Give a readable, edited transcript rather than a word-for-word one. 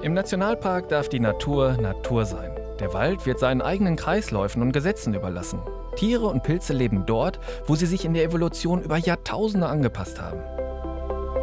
Im Nationalpark darf die Natur Natur sein. Der Wald wird seinen eigenen Kreisläufen und Gesetzen überlassen. Tiere und Pilze leben dort, wo sie sich in der Evolution über Jahrtausende angepasst haben.